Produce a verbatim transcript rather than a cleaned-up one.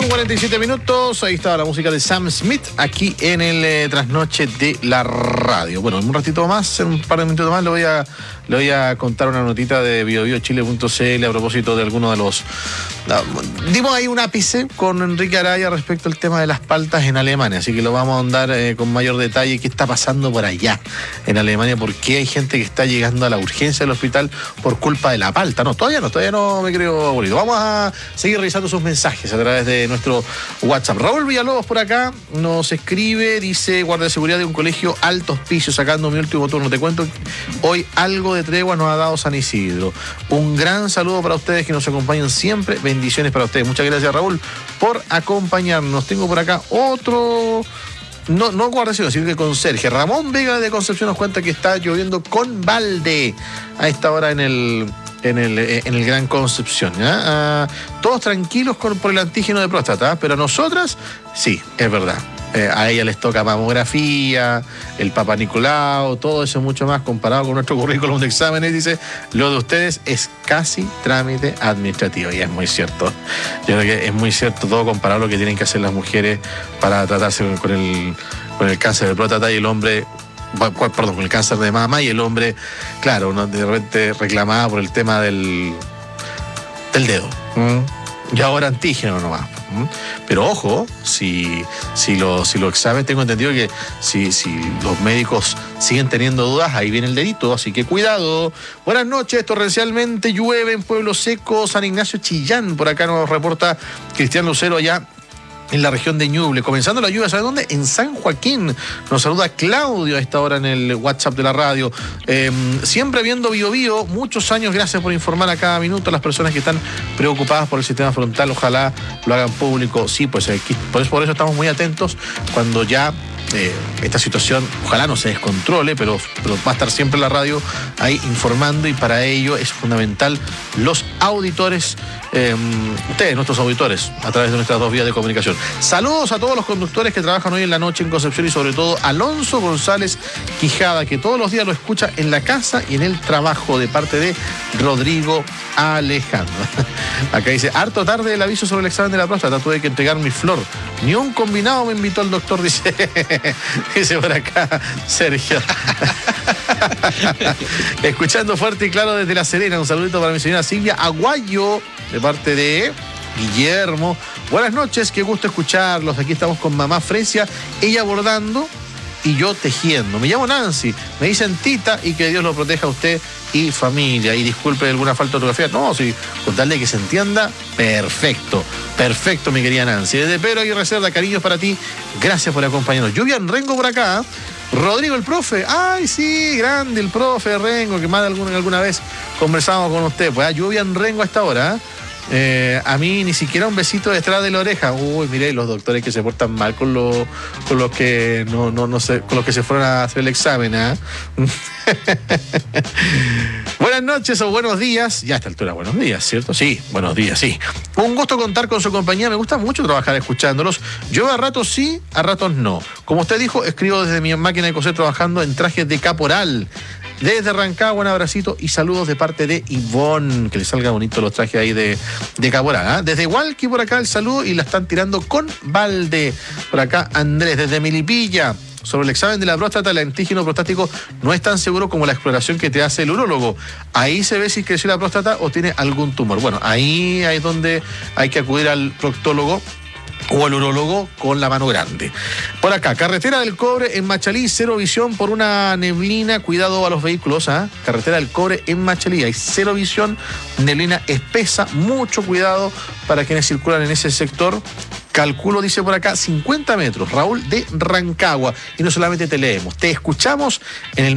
con cuarenta y siete minutos, ahí estaba la música de Sam Smith aquí en el eh, trasnoche de la radio. Bueno, en un ratito más, en un par de minutos más, le voy a, le voy a contar una notita de bio bio chile punto c l a propósito de alguno de los... Uh, dimos ahí un ápice con Enrique Araya respecto al tema de las paltas en Alemania, así que lo vamos a ahondar eh, con mayor detalle. ¿Qué está pasando por allá en Alemania? ¿Por qué hay gente que está llegando a la urgencia del hospital por culpa de la palta? No, todavía no, todavía no me creo bonito. Vamos a seguir revisando sus mensajes a través de nuestro WhatsApp. Raúl Villalobos por acá nos escribe, dice: guardia de seguridad de un colegio Alto Hospicio, sacando mi último turno. Te cuento, hoy algo de tregua nos ha dado San Isidro. Un gran saludo para ustedes que nos acompañan siempre. Bendiciones para ustedes. Muchas gracias, Raúl, por acompañarnos. Tengo por acá otro... No, no guardia, sino que conserje. Ramón Vega de Concepción nos cuenta que está lloviendo con balde a esta hora en el... En el, en el Gran Concepción. ¿eh? Uh, todos tranquilos con, por el antígeno de próstata, ¿eh? Pero a nosotras, sí, es verdad. Eh, a ella les toca mamografía, el Papa Nicolau, todo eso mucho más comparado con nuestro currículum de exámenes. Dice, lo de ustedes es casi trámite administrativo. Y es muy cierto. Yo creo que es muy cierto todo comparado a lo que tienen que hacer las mujeres para tratarse con el, con el cáncer de próstata, y el hombre... Perdón, con el cáncer de mama, y el hombre, claro, uno de repente reclamaba por el tema del, del dedo. ¿Mm? Y ahora antígeno nomás. ¿Mm? Pero ojo, si, si, lo, si los exámenes, tengo entendido que si, si los médicos siguen teniendo dudas, ahí viene el dedito, así que cuidado. Buenas noches, torrencialmente llueve en Pueblo Seco, San Ignacio, Chillán. Por acá nos reporta Cristian Lucero allá en la región de Ñuble. Comenzando la lluvia, ¿sabe dónde? En San Joaquín. Nos saluda Claudio a esta hora en el WhatsApp de la radio. Eh, siempre viendo Bio Bio, muchos años, gracias por informar a cada minuto a las personas que están preocupadas por el sistema frontal. Ojalá lo hagan público. Sí, pues aquí, por eso, por eso estamos muy atentos cuando ya eh, esta situación, ojalá no se descontrole, pero, pero va a estar siempre la radio ahí informando, y para ello es fundamental los auditores, eh, ustedes, nuestros auditores, a través de nuestras dos vías de comunicación. Saludos a todos los conductores que trabajan hoy en la noche en Concepción, y sobre todo Alonso González Quijada, que todos los días lo escucha en la casa y en el trabajo, de parte de Rodrigo Alejandro. Acá dice, harto tarde el aviso sobre el examen de la próstata, tuve que entregar mi flor. Ni un combinado me invitó el doctor, dice, dice por acá Sergio. Escuchando fuerte y claro desde La Serena. Un saludito para mi señora Silvia Aguayo, de parte de Guillermo. Buenas noches, qué gusto escucharlos. Aquí estamos con mamá Fresia, ella bordando y yo tejiendo. Me llamo Nancy, me dicen Tita, y que Dios lo proteja a usted y familia. Y disculpe alguna falta de ortografía. No, sí, con tal de que se entienda, perfecto. Perfecto, mi querida Nancy. Desde Pedro Aguirre Cerda, cariños para ti. Gracias por acompañarnos. Lluvia en Rengo por acá. Rodrigo, el profe. Ay, sí, grande el profe Rengo, que más de alguna, alguna vez conversamos con usted. Pues ¿eh? Lluvia en Rengo a esta hora. ¿eh? Eh, a mí ni siquiera un besito detrás de la oreja. Uy, mire, los doctores que se portan mal con, lo, con los que no, no, no sé, con los que se fueron a hacer el examen. ¿eh? Buenas noches o buenos días. Ya a esta altura, buenos días, ¿cierto? Sí, buenos días, sí. Un gusto contar con su compañía. Me gusta mucho trabajar escuchándolos. Yo a ratos sí, a ratos no. Como usted dijo, escribo desde mi máquina de coser trabajando en trajes de caporal. Desde Rancagua, un abracito y saludos de parte de Ivonne. Que le salga bonito los trajes ahí de, de caporal. ¿eh? Desde Hualqui por acá el saludo, y la están tirando con balde. Por acá Andrés, desde Milipilla. Sobre el examen de la próstata, el antígeno prostático no es tan seguro como la exploración que te hace el urólogo. Ahí se ve si creció la próstata o tiene algún tumor. Bueno, ahí es donde hay que acudir al proctólogo o al urólogo con la mano grande. Por acá, Carretera del Cobre en Machalí, cero visión por una neblina. Cuidado a los vehículos, ¿eh? Carretera del Cobre en Machalí, hay cero visión, neblina espesa, mucho cuidado para quienes circulan en ese sector. Calculo, dice por acá, cincuenta metros. Raúl de Rancagua. Y no solamente te leemos, te escuchamos en el